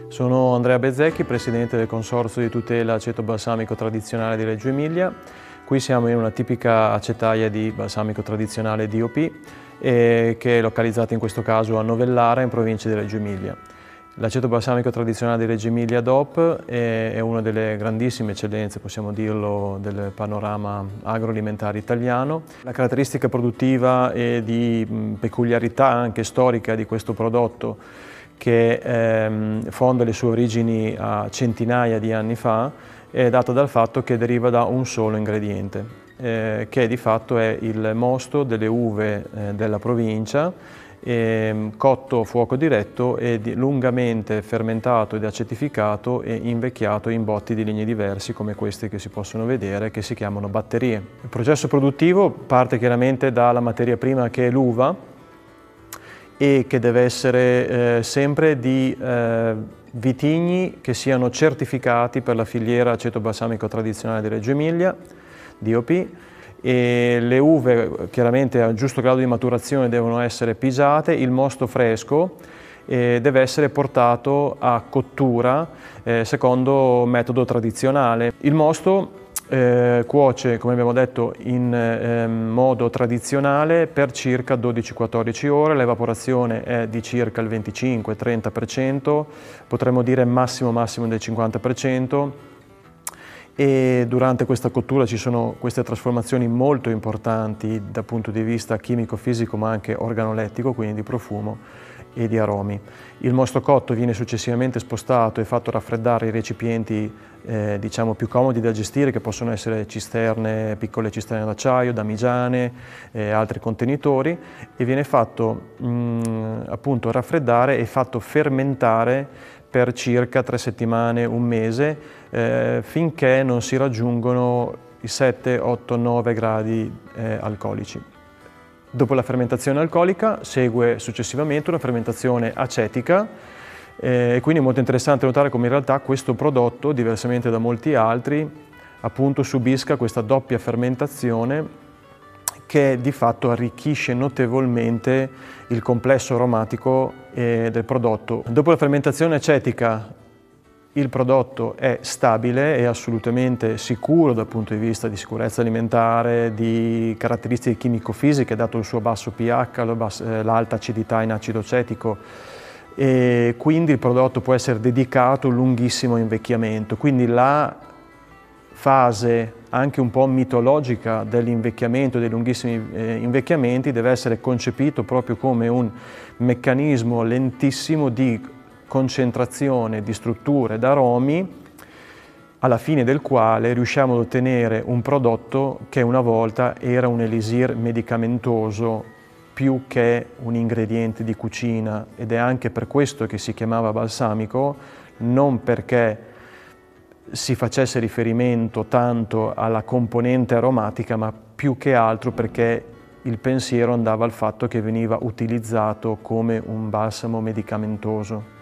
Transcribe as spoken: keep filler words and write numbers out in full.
Sono Andrea Bezzecchi, presidente del Consorzio di tutela aceto balsamico tradizionale di Reggio Emilia. Qui siamo in una tipica acetaia di balsamico tradizionale D O P eh, che è localizzata in questo caso a Novellara, in provincia di Reggio Emilia. L'aceto balsamico tradizionale di Reggio Emilia D O P è, è una delle grandissime eccellenze, possiamo dirlo, del panorama agroalimentare italiano. La caratteristica produttiva e di peculiarità anche storica di questo prodotto, che ehm, fonda le sue origini a centinaia di anni fa, è data dal fatto che deriva da un solo ingrediente, eh, che di fatto è il mosto delle uve eh, della provincia, eh, cotto a fuoco diretto e di, lungamente fermentato ed acetificato e invecchiato in botti di legni diversi come questi che si possono vedere, che si chiamano batterie. Il processo produttivo parte chiaramente dalla materia prima, che è l'uva, e che deve essere eh, sempre di eh, vitigni che siano certificati per la filiera aceto balsamico tradizionale di Reggio Emilia, D O P, e le uve chiaramente a giusto grado di maturazione devono essere pisate, il mosto fresco eh, deve essere portato a cottura eh, secondo metodo tradizionale. Il mosto Eh, cuoce, come abbiamo detto, in eh, modo tradizionale per circa dodici quattordici ore, l'evaporazione è di circa il venticinque trenta per cento, potremmo dire massimo massimo del cinquanta per cento, e durante questa cottura ci sono queste trasformazioni molto importanti dal punto di vista chimico-fisico ma anche organolettico, quindi di profumo e di aromi. Il mosto cotto viene successivamente spostato e fatto raffreddare in recipienti eh, diciamo più comodi da gestire, che possono essere cisterne, piccole cisterne d'acciaio, damigiane e eh, altri contenitori, e viene fatto mh, appunto raffreddare e fatto fermentare per circa tre settimane, un mese, eh, finché non si raggiungono i sette, otto, nove gradi eh, alcolici. Dopo la fermentazione alcolica segue successivamente una fermentazione acetica, e eh, quindi è molto interessante notare come in realtà questo prodotto, diversamente da molti altri, appunto subisca questa doppia fermentazione che di fatto arricchisce notevolmente il complesso aromatico eh, del prodotto. Dopo la fermentazione acetica il prodotto è stabile, è assolutamente sicuro dal punto di vista di sicurezza alimentare, di caratteristiche chimico-fisiche, dato il suo basso pH, l'alta acidità in acido acetico, e quindi il prodotto può essere dedicato a un lunghissimo invecchiamento. Quindi la fase anche un po' mitologica dell'invecchiamento, dei lunghissimi eh, invecchiamenti, deve essere concepito proprio come un meccanismo lentissimo di concentrazione di strutture d'aromi, alla fine del quale riusciamo ad ottenere un prodotto che una volta era un elisir medicamentoso più che un ingrediente di cucina, ed è anche per questo che si chiamava balsamico, non perché si facesse riferimento tanto alla componente aromatica, ma più che altro perché il pensiero andava al fatto che veniva utilizzato come un balsamo medicamentoso.